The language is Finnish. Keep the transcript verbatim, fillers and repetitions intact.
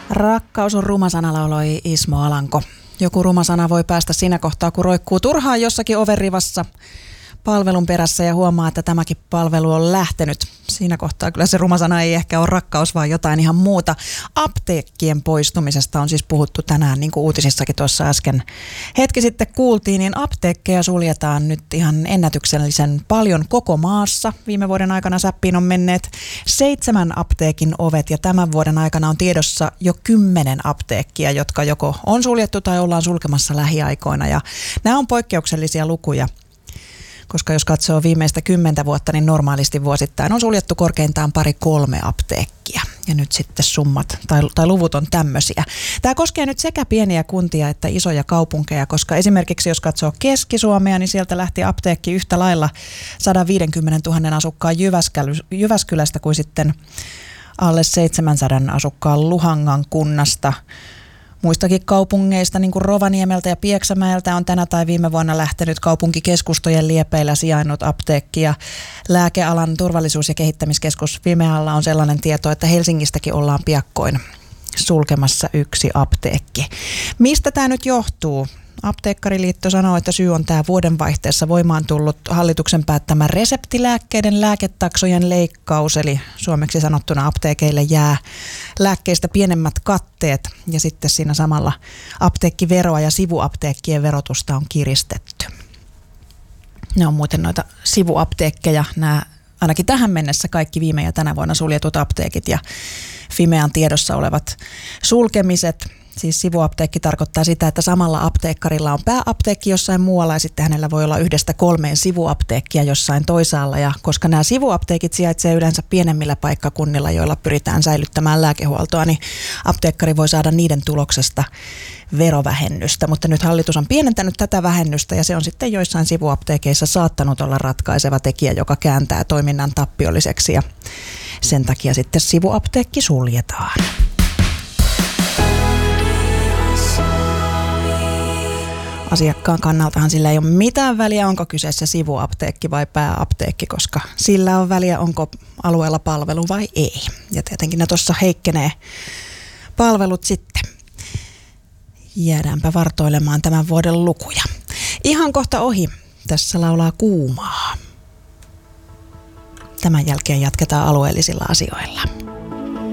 Rakkaus on ruma sana, lauloi Ismo Alanko. Joku ruma sana voi päästä siinä kohtaa, kun roikkuu turhaan jossakin overrivassa palvelun perässä ja huomaa, että tämäkin palvelu on lähtenyt. Siinä kohtaa kyllä se ruma sana ei ehkä ole rakkaus, vaan jotain ihan muuta. Apteekkien poistumisesta on siis puhuttu tänään, niin kuin uutisissakin tuossa äsken hetki sitten kuultiin, niin apteekkeja suljetaan nyt ihan ennätyksellisen paljon koko maassa. Viime vuoden aikana säppiin on menneet seitsemän apteekin ovet ja tämän vuoden aikana on tiedossa jo kymmenen apteekkia, jotka joko on suljettu tai ollaan sulkemassa lähiaikoina. Ja nämä on poikkeuksellisia lukuja. Koska jos katsoo viimeistä kymmentä vuotta, niin normaalisti vuosittain on suljettu korkeintaan pari kolme apteekkia. Ja nyt sitten summat tai, tai luvut on tämmöisiä. Tämä koskee nyt sekä pieniä kuntia että isoja kaupunkeja, koska esimerkiksi jos katsoo Keski-Suomea, niin sieltä lähti apteekki yhtä lailla sata viisikymmentätuhatta asukkaan Jyväskylästä kuin sitten alle seitsemänsataa asukkaan Luhangan kunnasta. Muistakin kaupungeista, niin kuin Rovaniemeltä ja Pieksämäeltä, on tänä tai viime vuonna lähtenyt kaupunkikeskustojen liepeillä sijainnut apteekki. Ja lääkealan turvallisuus- ja kehittämiskeskus Fimealla on sellainen tieto, että Helsingistäkin ollaan piakkoin sulkemassa yksi apteekki. Mistä tämä nyt johtuu? Apteekkariliitto sanoo, että syy on tämä vuodenvaihteessa voimaan tullut hallituksen päättämä reseptilääkkeiden lääketaksojen leikkaus, eli suomeksi sanottuna apteekeille jää lääkkeistä pienemmät katteet ja sitten siinä samalla apteekkiveroa ja sivuapteekkien verotusta on kiristetty. Ne on muuten noita sivuapteekkeja, nämä ainakin tähän mennessä kaikki viime ja tänä vuonna suljetut apteekit ja Fimean tiedossa olevat sulkemiset. Siis sivuapteekki tarkoittaa sitä, että samalla apteekkarilla on pääapteekki jossain muualla ja sitten hänellä voi olla yhdestä kolmeen sivuapteekkia jossain toisaalla. Ja koska nämä sivuapteekit sijaitsee yleensä pienemmillä paikkakunnilla, joilla pyritään säilyttämään lääkehuoltoa, niin apteekkari voi saada niiden tuloksesta verovähennystä. Mutta nyt hallitus on pienentänyt tätä vähennystä ja se on sitten joissain sivuapteekeissa saattanut olla ratkaiseva tekijä, joka kääntää toiminnan tappiolliseksi ja sen takia sitten sivuapteekki suljetaan. Asiakkaan kannaltahan sillä ei ole mitään väliä, onko kyseessä sivuapteekki vai pääapteekki, koska sillä on väliä, onko alueella palvelu vai ei. Ja tietenkin ne tuossa heikkenee palvelut sitten. Jäädäänpä vartoilemaan tämän vuoden lukuja. Ihan kohta ohi. Tässä laulaa Kuumaa. Tämän jälkeen jatketaan alueellisilla asioilla.